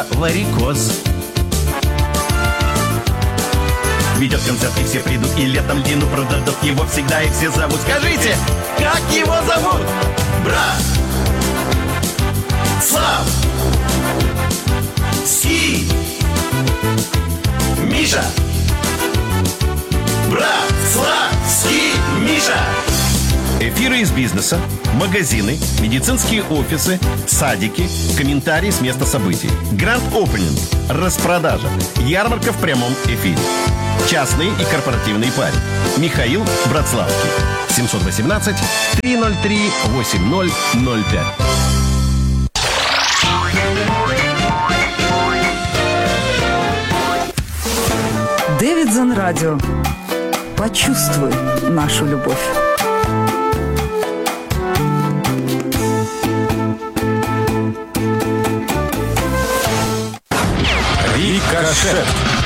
варикоз. Ведет концерт, и все придут, и летом длину продадут. Его всегда и все зовут. Скажите, как его зовут? Брат Слав Ски Миша. Брат Слав Ски Миша. Эфиры из бизнеса, магазины, медицинские офисы, садики, комментарии с места событий. Гранд-опенинг, распродажа, ярмарка в прямом эфире. Частные и корпоративные пари. Михаил Братславский. 718-303-8005. Дэвидсон Радио. Почувствуй нашу любовь. Рикошет.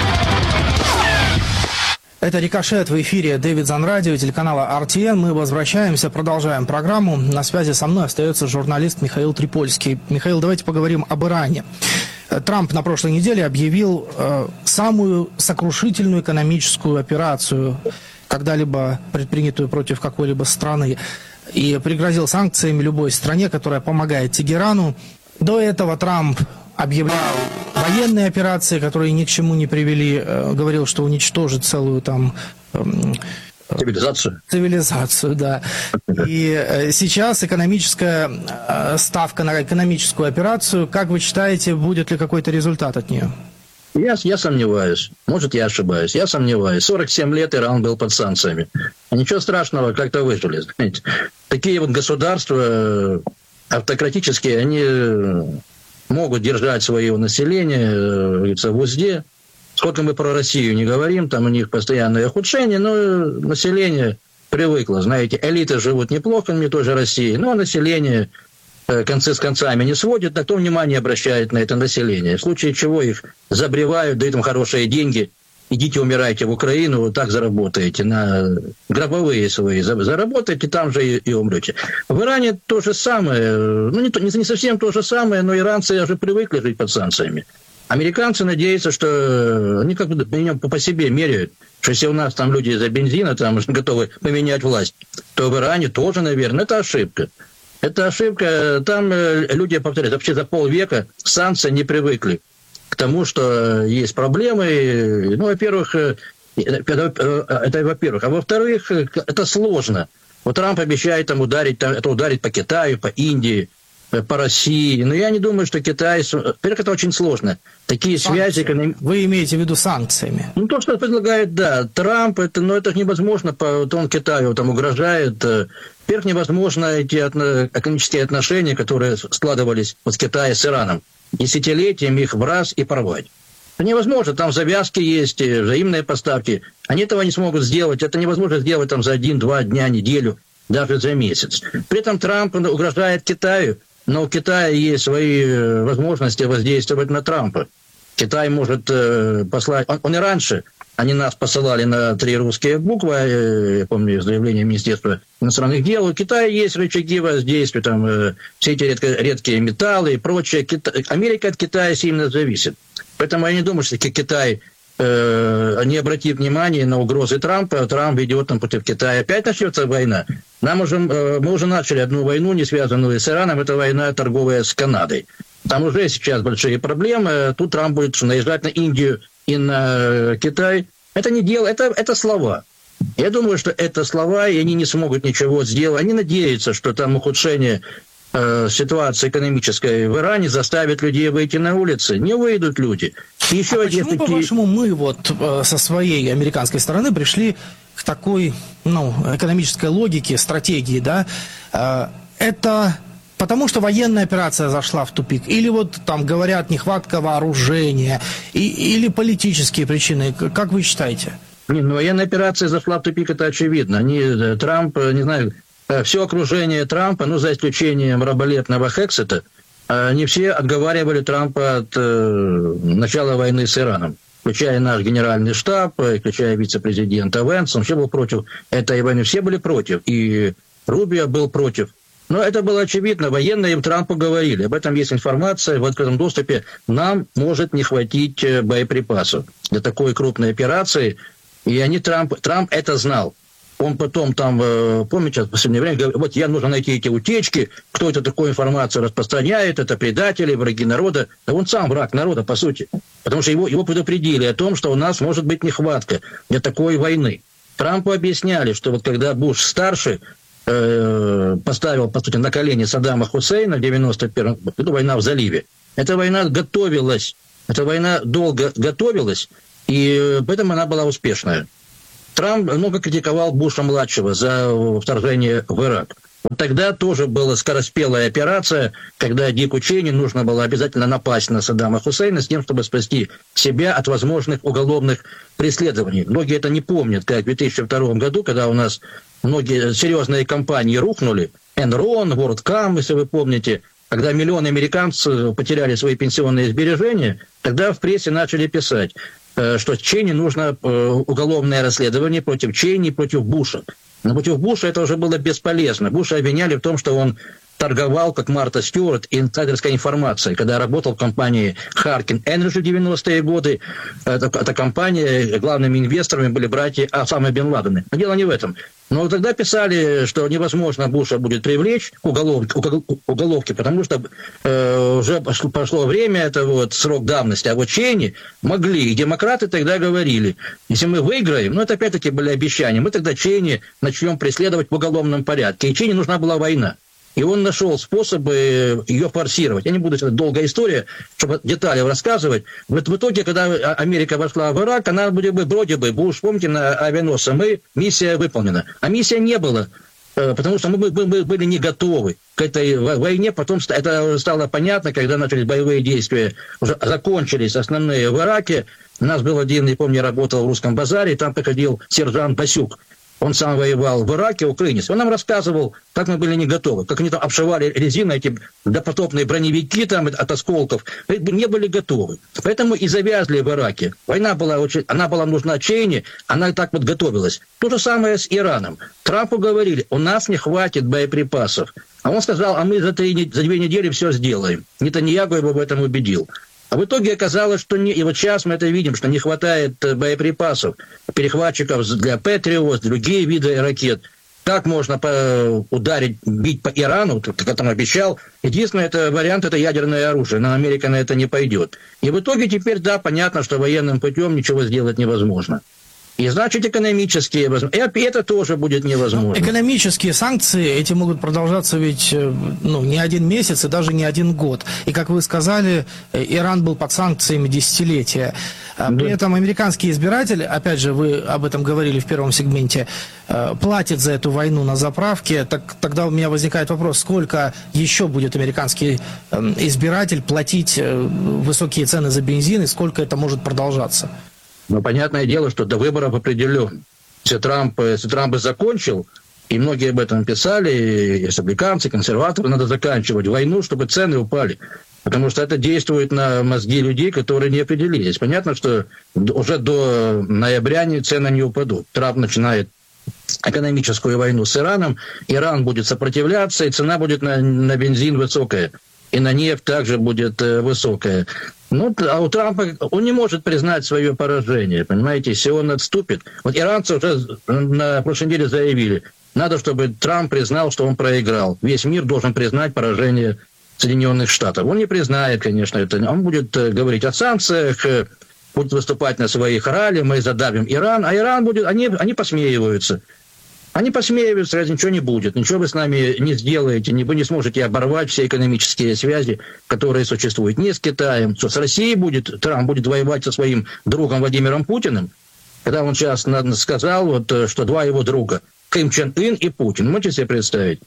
Это «Рикошет» в эфире Дэвидсон Радио, телеканала RTN. Мы возвращаемся, продолжаем программу. На связи со мной остается журналист Михаил Трипольский. Михаил, давайте поговорим об Иране. Трамп на прошлой неделе объявил самую сокрушительную экономическую операцию, когда-либо предпринятую против какой-либо страны, и пригрозил санкциями любой стране, которая помогает Тегерану. До этого Трамп объявлял военные операции, которые ни к чему не привели, говорил, что уничтожит целую там... Цивилизацию, да. И сейчас экономическая ставка на экономическую операцию, как вы считаете, будет ли какой-то результат от нее? Я сомневаюсь. Может, я ошибаюсь. Я сомневаюсь. 47 лет Иран был под санкциями. Ничего страшного, как-то выжили. Знаете. Такие вот государства автократические, они могут держать свое население в узде. Сколько мы про Россию не говорим, там у них постоянное ухудшение, но население привыкло. Знаете, элиты живут неплохо, не той же России, но население концы с концами не сводит, на то внимание обращает на это население. В случае чего их забревают, дают им хорошие деньги, идите умирайте в Украину, вот так заработаете, на гробовые свои заработаете, там же и умрете. В Иране то же самое, ну не совсем то же самое, но иранцы уже привыкли жить под санкциями. Американцы надеются, что они как бы по себе меряют, что если у нас там люди из-за бензина там готовы поменять власть, то в Иране тоже, наверное, это ошибка. Это ошибка. Там люди, повторяю, вообще за полвека санкции не привыкли к тому, что есть проблемы. Ну, во-первых, это во-первых. А во-вторых, это сложно. Вот Трамп обещает там ударить по Китаю, по Индии, по России. Но я не думаю, что Китай... Во-первых, это очень сложно. Такие связи... Вы имеете в виду санкциями? Ну, то, что предлагает, да, Трамп, это невозможно. Он Китаю там угрожает. Во-первых, невозможно эти экономические отношения, которые складывались с Китаем, с Ираном, десятилетиями их в раз и порвать. Это невозможно. Там завязки есть, взаимные поставки. Они этого не смогут сделать. Это невозможно сделать там за 1-2 дня, неделю, даже за месяц. При этом Трамп угрожает Китаю, но у Китая есть свои возможности воздействовать на Трампа. Китай может послать... Он и раньше, они нас посылали на 3 русские буквы, я помню заявление Министерства иностранных дел. У Китая есть рычаги воздействия, там, все эти редкие металлы и прочее. Америка от Китая сильно зависит. Поэтому я не думаю, что Китай не обратит внимания на угрозы Трампа, Трамп ведет там против Китая. Опять начнется война. Мы уже начали одну войну, не связанную с Ираном, это война торговая с Канадой. Там уже сейчас большие проблемы. Тут Трамп будет наезжать на Индию и на Китай. Это не дело, это слова. Я думаю, что это слова, и они не смогут ничего сделать. Они надеются, что там ухудшение ситуации экономической в Иране заставит людей выйти на улицы. Не выйдут люди. Еще почему, по-вашему, мы вот со своей американской стороны пришли к такой, экономической логике, стратегии, да? Это потому, что военная операция зашла в тупик? Или вот там говорят нехватка вооружения? Или политические причины? Как вы считаете? Военная операция зашла в тупик, это очевидно. Трамп, не знаю... Все окружение Трампа, за исключением раболепного Хексета, не все отговаривали Трампа от начала войны с Ираном, включая наш генеральный штаб, включая вице-президента Венса. Он все был против этой войны, все были против. И Рубио был против Но это было очевидно. Военные им Трампу говорили. Об этом есть информация в открытом доступе. Нам может не хватить боеприпасов для такой крупной операции. И Трамп это знал. Он потом там, помните, в последнее время говорит, вот я нужно найти эти утечки, кто это такую информацию распространяет, это предатели, враги народа. Да он сам враг народа, по сути. Потому что его предупредили о том, что у нас может быть нехватка для такой войны. Трампу объясняли, что вот когда Буш-старший поставил, по сути, на колени Саддама Хусейна в 91-м году, война в заливе. Эта война готовилась, эта война долго готовилась, и поэтому она была успешная. Трамп много критиковал Буша-младшего за вторжение в Ирак. Вот тогда тоже была скороспелая операция, когда Дику Чейни нужно было обязательно напасть на Саддама Хусейна с тем, чтобы спасти себя от возможных уголовных преследований. Многие это не помнят, как в 2002 году, когда у нас многие серьезные компании рухнули, Enron, WorldCom, если вы помните, когда миллионы американцев потеряли свои пенсионные сбережения, тогда в прессе начали писать, что Чейни нужно уголовное расследование против Чейни, против Буша. Но против Буша это уже было бесполезно. Буша обвиняли в том, что он торговал, как Марта Стюарт, инсайдерской информацией. Когда работал в компании Harkin Energy в 90-е годы, эта компания, главными инвесторами были братья Осама бен Ладена. Но дело не в этом. Но тогда писали, что невозможно Буша будет привлечь к уголовке, потому что уже прошло время, это вот срок давности. А вот Чейни могли. И демократы тогда говорили, если мы выиграем, ну это опять-таки были обещания, мы тогда Чейни начнем преследовать в уголовном порядке. И Чейни нужна была война. И он нашел способы ее форсировать. Я не буду, это долгая история, чтобы детали рассказывать. Вот в итоге, когда Америка вошла в Ирак, она вроде бы, Буш, помните, на авианосце, миссия выполнена. А миссия не была, потому что мы были не готовы к этой войне. Потом это стало понятно, когда начались боевые действия, уже закончились основные в Ираке. У нас был один, не помню, работал в Русском базаре, там приходил сержант Басюк. Он сам воевал в Ираке, украинец. Он нам рассказывал, как мы были не готовы, как они там обшивали резиной эти допотопные броневики там от осколков. Не были готовы. Поэтому и завязли в Ираке. Война была она была нужна Чейни, она так вот готовилась. То же самое с Ираном. Трампу говорили, у нас не хватит боеприпасов. А он сказал, а мы за 2 недели все сделаем. Нетаньяху его в этом убедил. А в итоге оказалось, что и вот сейчас мы это видим, что не хватает боеприпасов, перехватчиков для Патриот, другие виды ракет. Как можно ударить, бить по Ирану, как он обещал. Единственный вариант – это ядерное оружие, но Америка на это не пойдет. И в итоге теперь, да, понятно, что военным путем ничего сделать невозможно. И значит, экономические, и это тоже будет невозможно. Экономические санкции, эти могут продолжаться ведь не один месяц и даже не один год. И, как вы сказали, Иран был под санкциями десятилетия. При этом американский избиратель, опять же, вы об этом говорили в первом сегменте, платит за эту войну на заправке. Тогда у меня возникает вопрос, сколько еще будет американский избиратель платить высокие цены за бензин, и сколько это может продолжаться? Но понятное дело, что до выборов определен. Если Трамп закончил, и многие об этом писали, и республиканцы, консерваторы, надо заканчивать войну, чтобы цены упали. Потому что это действует на мозги людей, которые не определились. Понятно, что уже до ноября цены не упадут. Трамп начинает экономическую войну с Ираном, Иран будет сопротивляться, и цена будет на бензин высокая. И на нефть также будет высокая. А у Трампа, он не может признать свое поражение, понимаете, если он отступит. Вот иранцы уже на прошлой неделе заявили, надо, чтобы Трамп признал, что он проиграл. Весь мир должен признать поражение Соединенных Штатов. Он не признает, конечно, это. Он будет говорить о санкциях, будет выступать на своих ралли, мы задавим Иран, а Иран будет, они посмеиваются. Они посмеиваются, раз ничего не будет, ничего вы с нами не сделаете, вы не сможете оборвать все экономические связи, которые существуют. Не с Китаем, что с Россией Трамп будет воевать со своим другом Владимиром Путиным, когда он сейчас сказал, что 2 его друга, Ким Чен Ын и Путин, можете себе представить?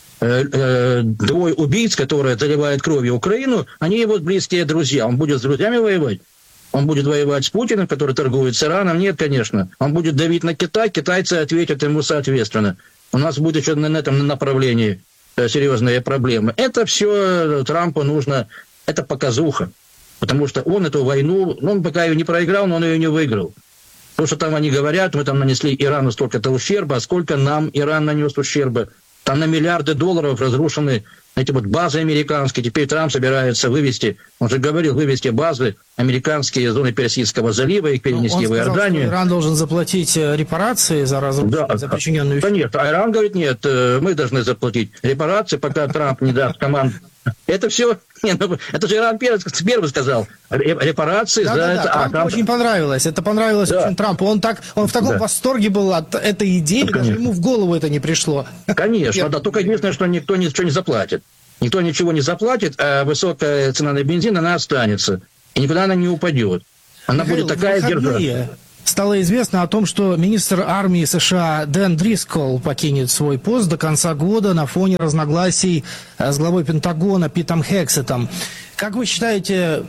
2 убийц, которые заливают кровью Украину, они его близкие друзья, он будет с друзьями воевать? Он будет воевать с Путиным, который торгует с Ираном? Нет, конечно. Он будет давить на Китай, китайцы ответят ему соответственно. У нас будет еще на этом направлении серьезные проблемы. Это все Трампу нужно, это показуха. Потому что он эту войну, он пока ее не проиграл, но он ее не выиграл. То, что там они говорят, мы там нанесли Ирану столько-то ущерба, а сколько нам Иран нанес ущерба, Там на миллиарды долларов разрушены эти вот базы американские. Теперь Трамп собирается вывести, он же говорил, вывести базы американские из зоны Персидского залива и перенести в Иорданию. Что Иран должен заплатить репарации за разрушение, за причиненную ущерб. Нет, а Иран говорит, нет, мы должны заплатить репарации, пока Трамп не даст команду. Это все, это же Иран первый сказал, репарации за это. Трампу очень понравилось, это понравилось очень Трампу. Он в таком восторге был от этой идеи, даже ему в голову это не пришло. Конечно, да, только единственное, что никто ничего не заплатит. Никто ничего не заплатит, а высокая цена на бензин, она останется. И никуда она не упадет. Она будет такая держаться. Стало известно о том, что министр армии США Дэн Дрисколл покинет свой пост до конца года на фоне разногласий с главой Пентагона Питом Хексетом. Как вы считаете,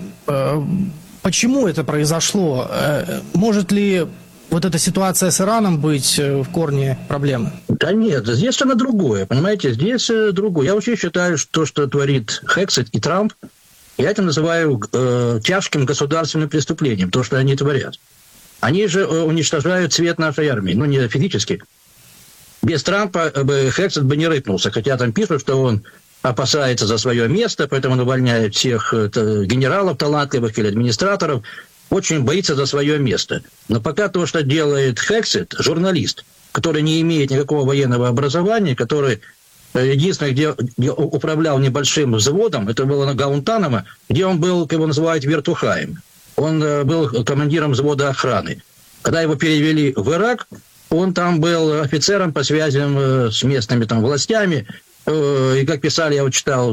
почему это произошло? Может ли вот эта ситуация с Ираном быть в корне проблемы? Да нет, здесь она другое, понимаете, здесь другое. Я вообще считаю, что то, что творит Хексет и Трамп, я это называю тяжким государственным преступлением, то, что они творят. Они же уничтожают цвет нашей армии, ну, не физически. Без Трампа Хексет бы не рыпнулся, хотя там пишут, что он опасается за свое место, поэтому он увольняет всех генералов талантливых или администраторов, очень боится за свое место. Но пока то, что делает Хексет, журналист, который не имеет никакого военного образования, который единственное, где управлял небольшим взводом, это было на Гаунтанамо, где он был, как его называют, вертухаем. Он был командиром взвода охраны. Когда его перевели в Ирак, он там был офицером по связям с местными там властями. И как писали, я вот читал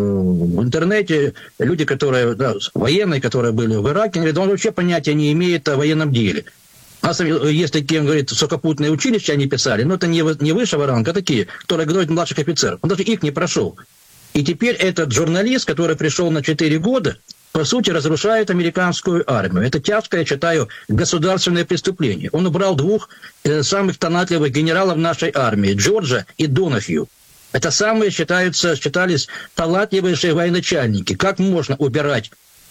в интернете, люди, которые, военные, которые были в Ираке, говорят, он вообще понятия не имеет о военном деле. У нас есть такие, он говорит, сухопутные училища, они писали, но это не высшего ранга, а такие, которые готовят младших офицеров. Он даже их не прошел. И теперь этот журналист, который пришел на 4 года, по сути, разрушает американскую армию. Это тяжкое, я считаю, государственное преступление. Он убрал 2 самых талантливых генералов нашей армии, Джорджа и Донахью. Это самые, считались талантливейшие военачальники. Как можно убирать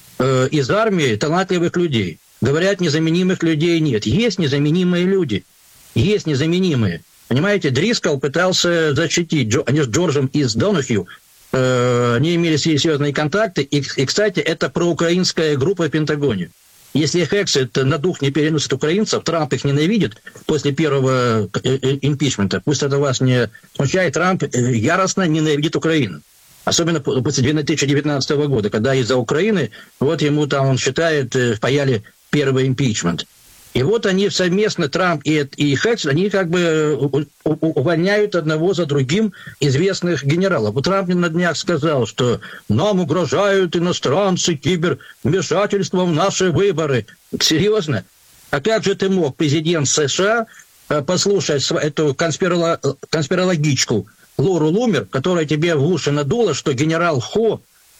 из армии талантливых людей? Говорят, незаменимых людей нет. Есть незаменимые люди. Есть незаменимые. Понимаете, Дрисколл пытался защитить, они с Джорджем и с Донахью, они имели серьезные контакты, и, кстати, это проукраинская группа в Пентагоне. Если Хексет на дух не переносит украинцев, Трамп их ненавидит после первого импичмента. Пусть это вас не смущает, Трамп яростно ненавидит Украину. Особенно после 2019 года, когда из-за Украины, вот ему там, он считает, впаяли первый импичмент. И вот они совместно, Трамп и Хексет, они как бы увольняют одного за другим известных генералов. Вот Трамп на днях сказал, что нам угрожают иностранцы кибервмешательством в наши выборы. Серьезно? А как же ты мог, президент США, послушать эту конспирологичку Лору Лумер, которая тебе в уши надула, что генерал Хо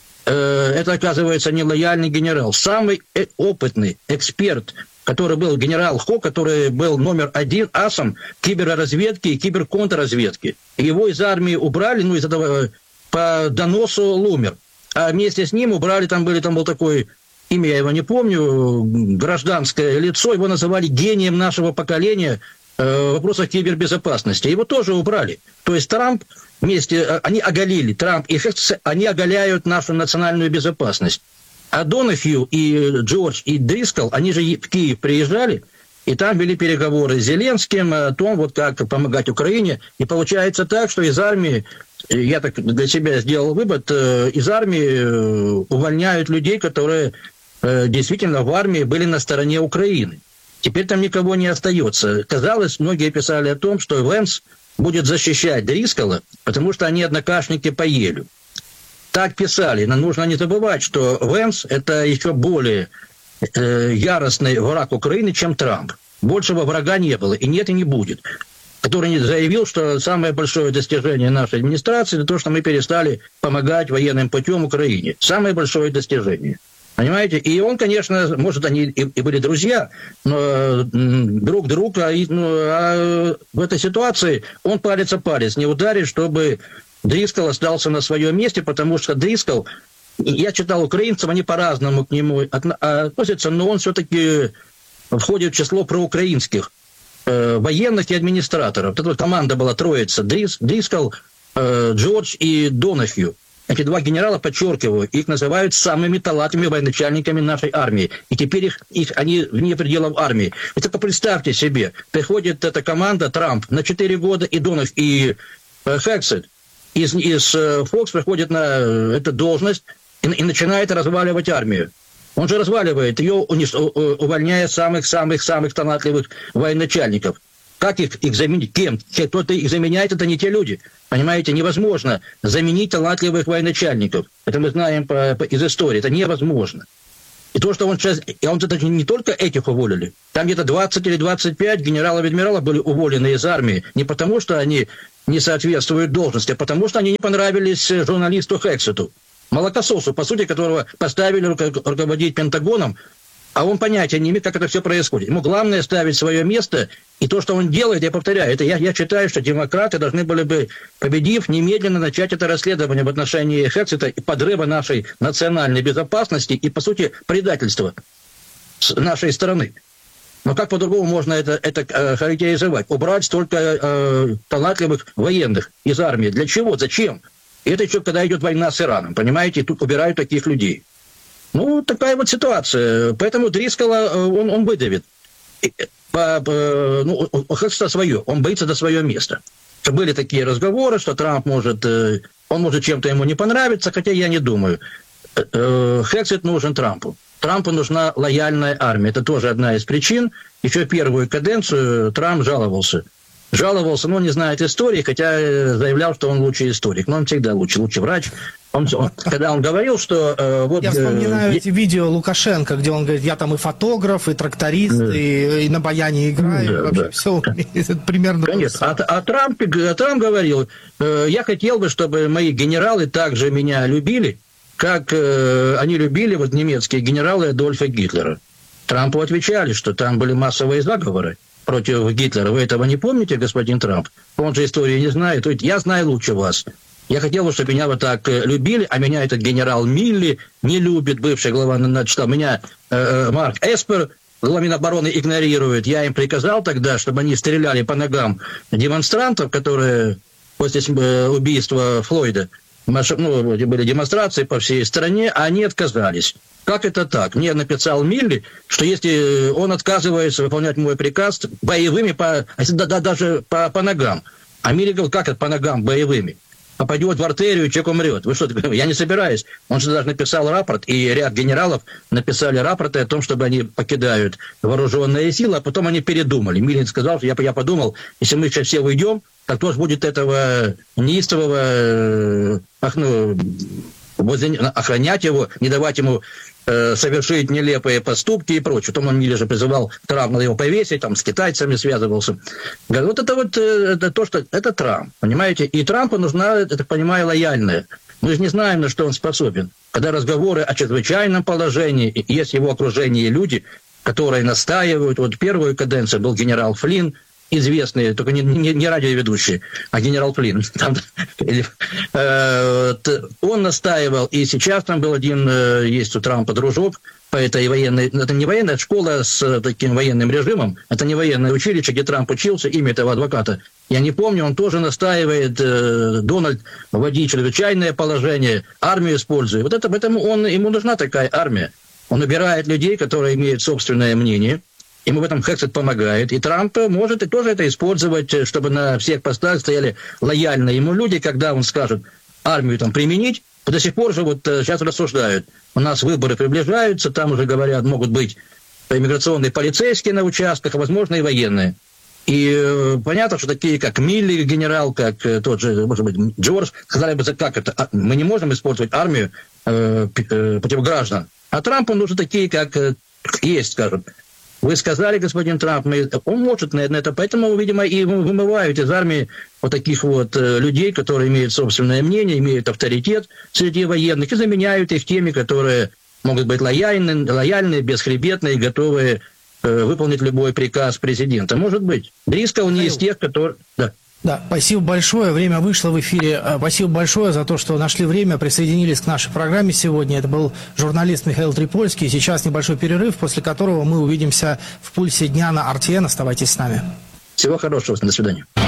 это, оказывается, нелояльный генерал. Самый опытный эксперт, который был генерал Хо, который был номер 1 асом киберразведки и киберконтрразведки. Его из армии убрали, из этого по доносу Лумер. А вместе с ним убрали, там был такой, имя я его не помню, гражданское лицо, его называли гением нашего поколения в вопросах кибербезопасности. Его тоже убрали. То есть Трамп вместе, они оголили, Трамп и Хексет, они оголяют нашу национальную безопасность. А Донахью и Джордж и Дрисколл, они же в Киев приезжали, и там вели переговоры с Зеленским о том, вот как помогать Украине. И получается так, что из армии, я так для себя сделал вывод, из армии увольняют людей, которые действительно в армии были на стороне Украины. Теперь там никого не остается. Казалось, многие писали о том, что Венс будет защищать Дрисколла, потому что они однокашники по Елю. Так писали, но нужно не забывать, что Венс – это еще более яростный враг Украины, чем Трамп. Большего врага не было, и нет, и не будет. Который заявил, что самое большое достижение нашей администрации – это то, что мы перестали помогать военным путем Украине. Самое большое достижение. Понимаете? И он, конечно, может, они и были друзья, но друг друга, а в этой ситуации он палец о палец не ударит, чтобы Дрисколл остался на своем месте, потому что Дрисколл, я читал украинцев, они по-разному к нему относятся, но он все-таки входит в число проукраинских военных и администраторов. Эта вот команда была троица: Дрисколл, Джордж и Донахью. Эти два генерала, подчеркиваю, их называют самыми талантливыми военачальниками нашей армии. И теперь они вне пределов армии. Вы только представьте себе, приходит эта команда Трамп на 4 года, и Донах, и Хексет из Фокс приходит на эту должность и начинает разваливать армию. Он же разваливает ее, увольняя самых-самых-самых талантливых военачальников. Как их заменить? Кем? Кто-то их заменяет, это не те люди. Понимаете, невозможно заменить талантливых военачальников. Это мы знаем из истории. Это невозможно. И то, что он сейчас... И он это не только этих уволили. Там где-то 20 или 25 генералов и адмиралов были уволены из армии. Не потому, что они не соответствуют должности, а потому, что они не понравились журналисту Хексету. Молокососу, по сути, которого поставили руководить Пентагоном, а он понятия не имеет, как это все происходит. Ему главное ставить свое место, и то, что он делает, я повторяю, это я считаю, что демократы должны были бы, победив, немедленно начать это расследование в отношении Хексета и подрыва нашей национальной безопасности и, по сути, предательства с нашей стороны. Но как по-другому можно это характеризовать? Убрать столько талантливых военных из армии. Для чего? Зачем? И это еще когда идет война с Ираном, понимаете? И тут убирают таких людей. Ну, такая вот ситуация. Поэтому Дрискала он выдавит. Хексета свое. Он боится до своего места. Были такие разговоры, что Трамп может чем-то ему не понравиться, хотя я не думаю. Хексет нужен Трампу. Трампу нужна лояльная армия. Это тоже одна из причин. Еще первую каденцию Трамп жаловался, но он не знает истории, хотя заявлял, что он лучший историк. Но он всегда лучший врач. Когда он говорил, что... Я вспоминаю эти видео Лукашенко, где он говорит, я там и фотограф, и тракторист, и на баяне играю, вообще все. Примерно. Конечно. А Трамп говорил, я хотел бы, чтобы мои генералы также меня любили, как они любили немецкие генералы Адольфа Гитлера. Трампу отвечали, что там были массовые заговоры против Гитлера. Вы этого не помните, господин Трамп? Он же истории не знает. Я знаю лучше вас. Я хотел бы, чтобы меня вот так любили, а меня этот генерал Милли не любит, бывший глава штаба. Меня Марк Эспер, глава Минобороны, игнорирует. Я им приказал тогда, чтобы они стреляли по ногам демонстрантов, которые после убийства Флойда, были демонстрации по всей стране, а они отказались. Как это так? Мне написал Милли, что если он отказывается выполнять мой приказ боевыми, даже по ногам. А Милли говорил, как это по ногам боевыми? Попадет в артерию, человек умрет. Вы что, я не собираюсь. Он же даже написал рапорт, и ряд генералов написали рапорты о том, чтобы они покидают вооруженные силы, а потом они передумали. Милли сказал, что я подумал, если мы сейчас все уйдем, так кто же будет этого неистового охранять его, не давать ему совершить нелепые поступки и прочее. Потом он Милли же призывал Трамп, надо его повесить, там с китайцами связывался. Говорит, это то, что это Трамп, понимаете? И Трампу нужна, я так понимаю, лояльная. Мы же не знаем, на что он способен. Когда разговоры о чрезвычайном положении, и есть в его окружении люди, которые настаивают. Вот первую каденцию был генерал Флинн, известный, только не радиоведущий, а генерал Флинн. Он настаивал, и сейчас там был один, есть у Трампа дружок по этой военной, это не военная школа с таким военным режимом, это не военное училище, где Трамп учился, имя этого адвоката. Я не помню, он тоже настаивает, Дональд, вводить чрезвычайное положение, армию использует. Вот это, поэтому ему нужна такая армия. Он убирает людей, которые имеют собственное мнение. Ему в этом Хексет помогает. И Трамп может и тоже это использовать, чтобы на всех постах стояли лояльные ему люди, когда он скажет армию там применить. До сих пор же вот сейчас рассуждают. У нас выборы приближаются, там уже говорят, могут быть иммиграционные полицейские на участках, а возможно и военные. И понятно, что такие, как Милли, генерал, как тот же, может быть, Джордж, сказали бы, как это, мы не можем использовать армию против граждан. А Трампу нужны такие, как есть, скажем. Вы сказали, господин Трамп, он может на это, поэтому, видимо, и вымывают из армии вот таких вот людей, которые имеют собственное мнение, имеют авторитет среди военных, и заменяют их теми, которые могут быть лояльные, бесхребетные, готовые выполнить любой приказ президента. Может быть. Дрискал не из тех, которые... Да, спасибо большое. Время вышло в эфире. Спасибо большое за то, что нашли время, присоединились к нашей программе сегодня. Это был журналист Михаил Трипольский. Сейчас небольшой перерыв, после которого мы увидимся в «Пульсе дня» на RTN. Оставайтесь с нами. Всего хорошего. До свидания.